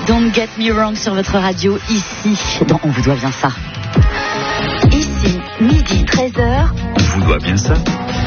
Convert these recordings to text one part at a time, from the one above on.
Don't Get Me Wrong sur votre radio, ici, dans On vous doit bien ça. Ici, midi 13h. On vous doit bien ça.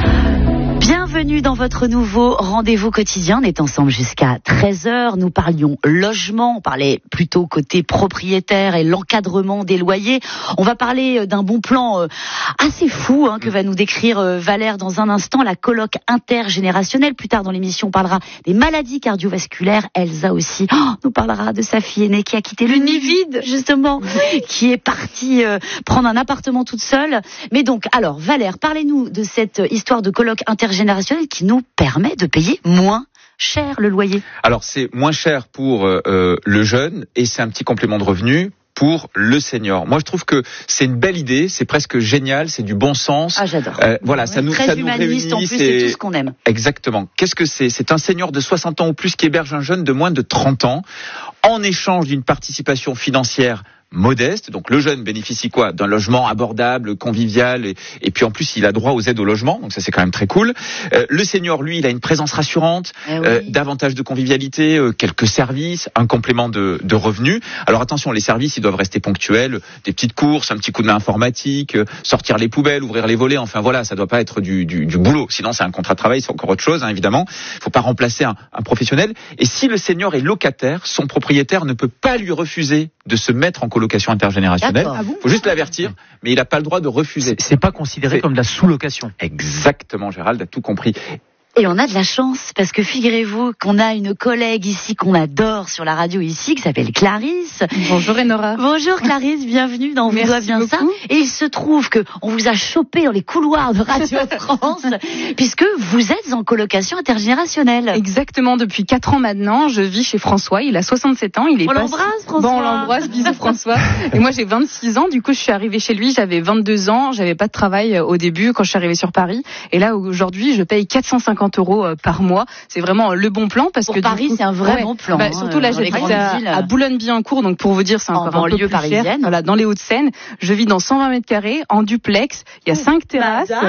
Bienvenue dans votre nouveau rendez-vous quotidien. On est ensemble jusqu'à 13h. Nous parlions logement, on parlait plutôt côté propriétaire et l'encadrement des loyers. On va parler d'un bon plan assez fou que va nous décrire Valère dans un instant, la colloque intergénérationnelle. Plus tard dans l'émission, on parlera des maladies cardiovasculaires. Elsa aussi nous parlera de sa fille aînée qui a quitté le nid vide, justement, qui est partie prendre un appartement toute seule. Mais donc, alors, Valère, parlez-nous de cette histoire de colloque intergénérationnelle qui nous permet de payer moins cher le loyer. Alors c'est moins cher pour le jeune et c'est un petit complément de revenu pour le senior. Moi je trouve que c'est une belle idée, c'est presque génial, c'est du bon sens. Ah j'adore. Voilà, ça nous humaniste réunit, en plus, c'est tout ce qu'on aime. Exactement. Qu'est-ce que c'est ? C'est un senior de 60 ans ou plus qui héberge un jeune de moins de 30 ans en échange d'une participation financière modeste. Donc le jeune bénéficie quoi ? D'un logement abordable, convivial et puis en plus il a droit aux aides au logement. Donc ça c'est quand même très cool. Le senior lui il a une présence rassurante, davantage de convivialité, quelques services, un complément de revenus. Alors attention, les services ils doivent rester ponctuels, des petites courses, un petit coup de main informatique, sortir les poubelles, ouvrir les volets. Enfin voilà, ça doit pas être du boulot. Sinon c'est un contrat de travail, c'est encore autre chose évidemment. Faut pas remplacer un professionnel. Et si le senior est locataire, son propriétaire ne peut pas lui refuser de se mettre en colocation intergénérationnelle. Faut juste l'avertir, mais il n'a pas le droit de refuser. C'est pas considéré comme de la sous-location. Exactement, Gérald a tout compris. Et on a de la chance, parce que figurez-vous qu'on a une collègue ici qu'on adore sur la radio ici, qui s'appelle Clarisse. Bonjour Enora. Bonjour Clarisse, bienvenue dans On vous doit bien ça. Et il se trouve que on vous a chopé dans les couloirs de Radio France, puisque vous êtes en colocation intergénérationnelle. Exactement, depuis 4 ans maintenant, je vis chez François, il a 67 ans. Il est on l'embrasse François. Bon, on l'embrasse, bisous François. Et moi j'ai 26 ans, du coup je suis arrivée chez lui, j'avais 22 ans, j'avais pas de travail au début quand je suis arrivée sur Paris. Et là aujourd'hui je paye 450 € par mois. C'est vraiment le bon plan parce pour que Paris, c'est un vrai bon plan. Surtout là, j'habite à Boulogne-Billancourt, donc pour vous dire, c'est encore un peu plus parisienne. cher. Voilà, dans les Hauts-de-Seine, je vis dans 120 mètres carrés, en duplex. Il y a 5 terrasses. Il y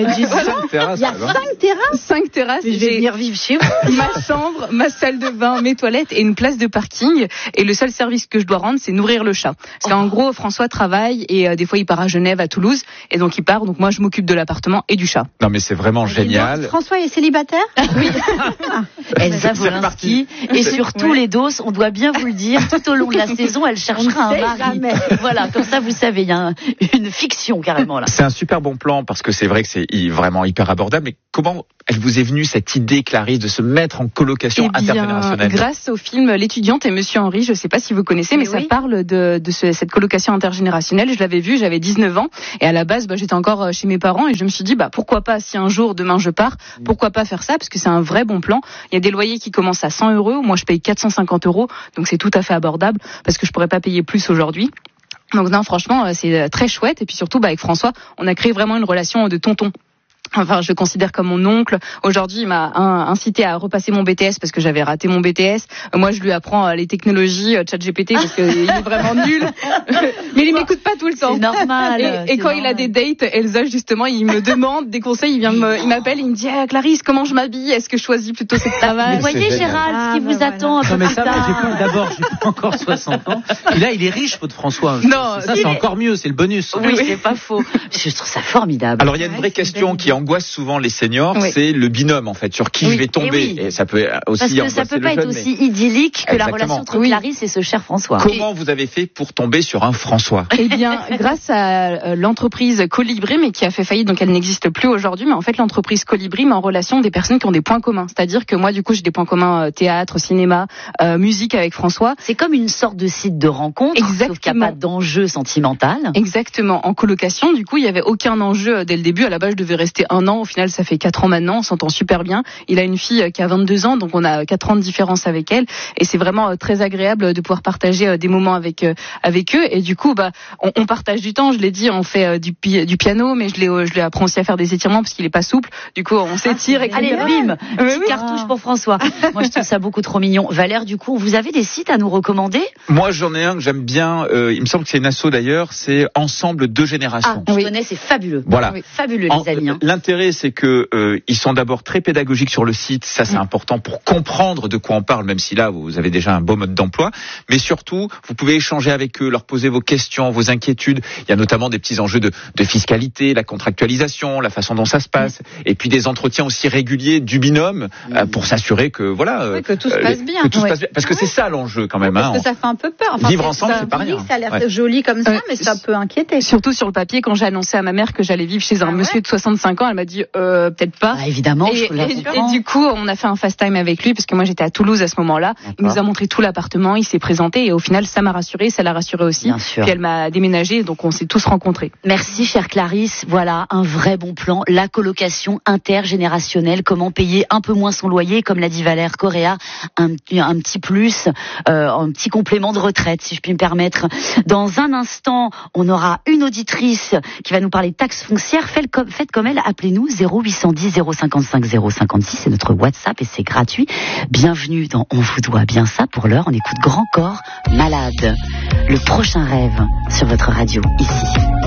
a 5 terrasses. Je vais venir vivre chez vous. Ma chambre, ma salle de bain, mes toilettes et une place de parking. Et le seul service que je dois rendre, c'est nourrir le chat. Parce qu'en gros, François travaille et des fois il part à Genève, à Toulouse, et donc il part. Donc moi, je m'occupe de l'appartement et du chat. Non, mais c'est vraiment génial. François est célibataire ? Oui. Elsa Wolinski et surtout les doses, on doit bien vous le dire, tout au long de la saison, elle cherchera un mari. Jamais. Voilà, comme ça vous savez, il y a une fiction carrément là. C'est un super bon plan parce que c'est vrai que c'est vraiment hyper abordable. Mais comment elle vous est venue cette idée, Clarisse, de se mettre en colocation intergénérationnelle ? Grâce au film L'étudiante et Monsieur Henry, je ne sais pas si vous connaissez, mais ça parle de cette colocation intergénérationnelle. Je l'avais vu, j'avais 19 ans et à la base, j'étais encore chez mes parents et je me suis dit, pourquoi pas, si un jour, demain je pars, pourquoi pas faire ça, parce que c'est un vrai bon plan. Il y a des loyers qui commencent à 100 €, moi je paye 450 €, donc c'est tout à fait abordable parce que je pourrais pas payer plus aujourd'hui. Donc non, franchement, c'est très chouette. Et puis surtout, avec François, on a créé vraiment une relation de tonton. Enfin, je le considère comme mon oncle. Aujourd'hui, il m'a incité à repasser mon BTS parce que j'avais raté mon BTS. Moi, je lui apprends les technologies, ChatGPT, parce qu'il est vraiment nul. Mais il m'écoute pas tout le temps. C'est normal. Et quand il a des dates, Elsa, justement, il me demande des conseils. Il m'appelle, il me dit, Clarisse, comment je m'habille? Est-ce que je choisis plutôt cette travail? Vous voyez, Gérald, ce qui vous attend un peu mais plus ça tard. j'ai pas encore 60 ans. Et là, il est riche, votre François. Non, ça, c'est encore mieux, c'est le bonus. Oui, c'est pas faux. Je trouve ça formidable. Alors, il y a une vraie question qui angoisse souvent les seniors, c'est le binôme, en fait, sur qui je vais tomber. Et ça peut aussi parce que ça peut pas être aussi idyllique que la relation entre Clarisse et ce cher François. Comment vous avez fait pour tomber sur un François? Eh bien, grâce à l'entreprise Colibri, mais qui a fait faillite, donc elle n'existe plus aujourd'hui, mais en fait, l'entreprise Colibri met en relation des personnes qui ont des points communs. C'est-à-dire que moi, du coup, j'ai des points communs théâtre, cinéma, musique avec François. C'est comme une sorte de site de rencontre, sauf qu'il n'y a pas d'enjeu sentimental. Exactement. En colocation, du coup, il n'y avait aucun enjeu dès le début. À la base, je devais rester 1 an. Au final, ça fait 4 ans maintenant. On s'entend super bien. Il a une fille qui a 22 ans, donc on a 4 ans de différence avec elle. Et c'est vraiment très agréable de pouvoir partager des moments avec eux. Et du coup, on partage du temps. Je l'ai dit, on fait du piano, mais je lui apprends aussi à faire des étirements parce qu'il est pas souple. Du coup, on s'étire. Allez, bim, petite cartouche pour François. Moi, je trouve ça beaucoup trop mignon. Valère, du coup, vous avez des sites à nous recommander? Moi, j'en ai un que j'aime bien. Il me semble que c'est une asso d'ailleurs. C'est Ensemble 2 générations. Je connais, c'est fabuleux. Voilà. Fabuleux, les amis. l'intérêt, c'est que ils sont d'abord très pédagogiques sur le site. Ça, c'est important pour comprendre de quoi on parle, même si là, vous avez déjà un beau mode d'emploi. Mais surtout, vous pouvez échanger avec eux, leur poser vos questions, vos inquiétudes. Il y a notamment des petits enjeux de fiscalité, la contractualisation, la façon dont ça se passe, et puis des entretiens aussi réguliers du binôme pour s'assurer que voilà, que tout se passe bien. Que tout se passe bien. Parce que c'est ça l'enjeu quand même. Parce que ça fait un peu peur. Enfin, vivre ensemble, c'est pas rien. Ça a l'air joli comme ça, mais ça peut inquiéter. Surtout sur le papier, quand j'ai annoncé à ma mère que j'allais vivre chez un monsieur de 65 ans, elle m'a dit peut-être pas. Bah, évidemment. Et du coup, on a fait un fast time avec lui parce que moi j'étais à Toulouse à ce moment-là. Il nous a montré tout l'appartement, il s'est présenté et au final ça m'a rassuré, ça l'a rassuré aussi. Bien sûr. Puis elle m'a déménagé, donc on s'est tous rencontrés. Merci chère Clarisse, voilà un vrai bon plan, la colocation intergénérationnelle, comment payer un peu moins son loyer, comme l'a dit Valère Correa, un petit plus, un petit complément de retraite si je puis me permettre. Dans un instant, on aura une auditrice qui va nous parler de taxes foncières. Faites comme elle, appelez-nous 0810 055 056, c'est notre WhatsApp et c'est gratuit. Bienvenue dans On vous doit bien ça. Pour l'heure, on écoute Grand Corps Malade. Le prochain rêve sur votre radio, ici.